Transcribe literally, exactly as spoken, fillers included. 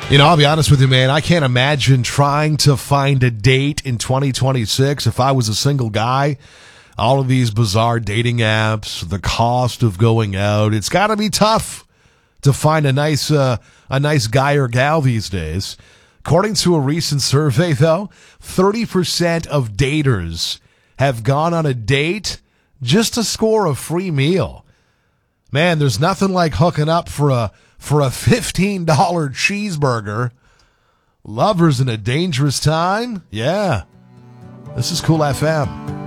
You know, I'll be honest with you, man. I can't imagine trying to find a date in twenty twenty-six if I was a single guy. All of these bizarre dating apps, the cost of going out. It's got to be tough to find a nice uh, a nice guy or gal these days. According to a recent survey, though, thirty percent of daters have gone on a date just to score a free meal. Man, there's nothing like hooking up for a for a fifteen dollars cheeseburger. Lovers in a dangerous time? Yeah. This is Cool F M.